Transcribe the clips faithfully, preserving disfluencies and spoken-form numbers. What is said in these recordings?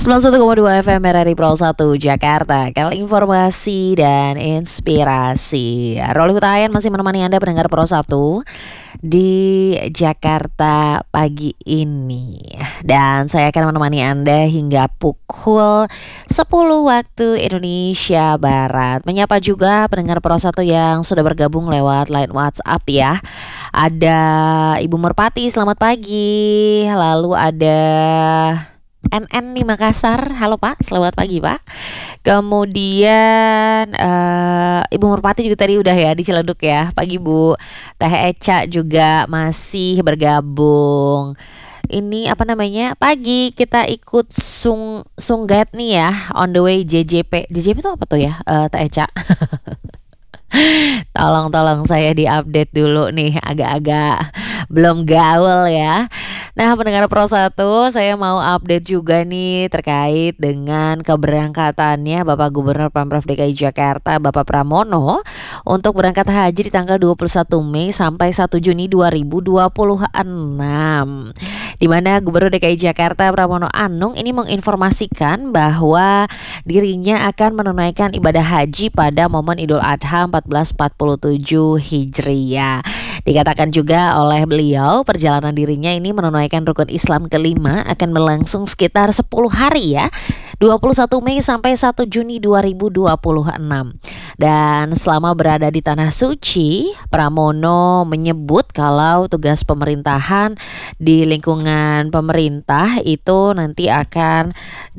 sembilan puluh satu koma dua F M R R I Pro satu Jakarta. Kali informasi dan inspirasi. Roli Hutayan masih menemani Anda pendengar Pro satu di Jakarta pagi ini. Dan saya akan menemani Anda hingga pukul sepuluh waktu Indonesia Barat. Menyapa juga pendengar Pro satu yang sudah bergabung lewat line WhatsApp ya. Ada Ibu Merpati, selamat pagi. Lalu ada N N di Makassar, halo Pak, selamat pagi Pak. Kemudian uh, Ibu Merpati juga tadi udah ya di Ciledug ya, pagi Bu. Teh Eca juga masih bergabung. Ini apa namanya, pagi kita ikut sung sunggat nih ya, on the way J J P. J J P itu apa tuh ya, uh, Teh Eca? Tolong-tolong saya diupdate dulu nih, agak-agak belum gaul ya. Nah pendengar Pro satu, saya mau update juga nih terkait dengan keberangkatannya Bapak Gubernur Pemprov D K I Jakarta Bapak Pramono untuk berangkat haji di tanggal dua puluh satu Mei sampai satu Juni dua ribu dua puluh enam. Di mana Gubernur D K I Jakarta Pramono Anung ini menginformasikan bahwa dirinya akan menunaikan ibadah haji pada momen Idul Adha seribu empat ratus empat puluh tujuh Hijriah. Dikatakan juga oleh beliau perjalanan dirinya ini menunaikan rukun Islam kelima akan berlangsung sekitar sepuluh hari ya, dua puluh satu Mei sampai satu Juni dua ribu dua puluh enam. Dan selama berada di Tanah Suci, Pramono menyebut kalau tugas pemerintahan di lingkungan pemerintah itu nanti akan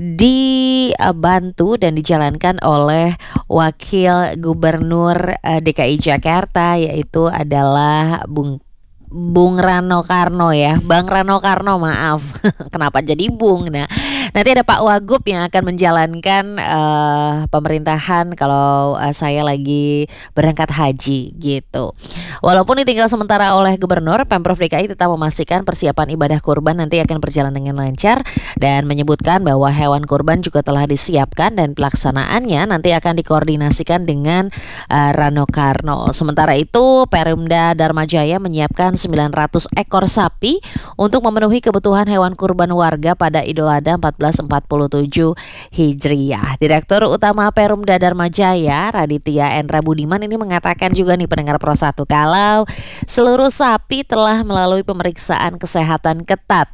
dibantu dan dijalankan oleh Wakil Gubernur D K I Jakarta, yaitu adalah Bung Bung Rano Karno ya, Bang Rano Karno maaf, kenapa jadi Bung? Nah, nanti ada Pak Wagub yang akan menjalankan uh, pemerintahan kalau uh, saya lagi berangkat haji gitu. Walaupun ditinggal sementara oleh Gubernur, Pemprov D K I tetap memastikan persiapan ibadah kurban nanti akan berjalan dengan lancar dan menyebutkan bahwa hewan kurban juga telah disiapkan dan pelaksanaannya nanti akan dikoordinasikan dengan uh, Rano Karno. Sementara itu, Perumda Dharma Jaya menyiapkan sembilan ratus ekor sapi untuk memenuhi kebutuhan hewan kurban warga pada Idul Adha seribu empat ratus empat puluh tujuh Hijriah. Direktur Utama Perumda Dharma Jaya, Raditya Endra Budiman ini mengatakan juga nih pendengar Pro satu, kalau seluruh sapi telah melalui pemeriksaan kesehatan ketat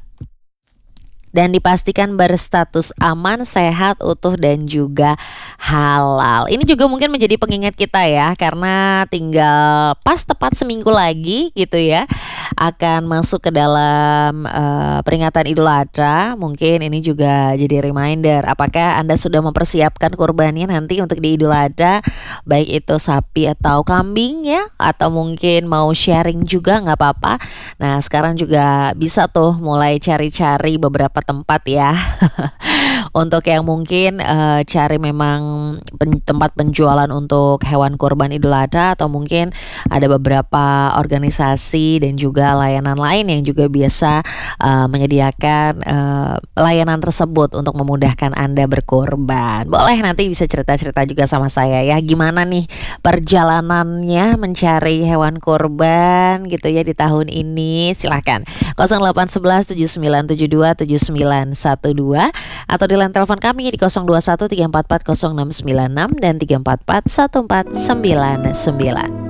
dan dipastikan berstatus aman, sehat, utuh, dan juga halal. Ini juga mungkin menjadi pengingat kita ya, karena tinggal pas tepat seminggu lagi gitu ya, akan masuk ke dalam uh, peringatan Idul Adha. Mungkin ini juga jadi reminder, apakah Anda sudah mempersiapkan kurbannya nanti untuk di Idul Adha, baik itu sapi atau kambing ya, atau mungkin mau sharing juga nggak apa-apa. Nah sekarang juga bisa tuh mulai cari-cari beberapa tempat ya untuk yang mungkin uh, cari memang pen, tempat penjualan untuk hewan kurban Idul Adha, atau mungkin ada beberapa organisasi dan juga layanan lain yang juga biasa uh, menyediakan uh, layanan tersebut untuk memudahkan Anda berkurban. Boleh nanti bisa cerita-cerita juga sama saya ya, gimana nih perjalanannya mencari hewan kurban gitu ya di tahun ini. Silahkan nol delapan satu satu tujuh sembilan tujuh dua tujuh sembilan satu dua atau di line telepon kami di nol dua satu tiga empat empat nol enam sembilan enam dan tiga empat empat satu empat sembilan sembilan.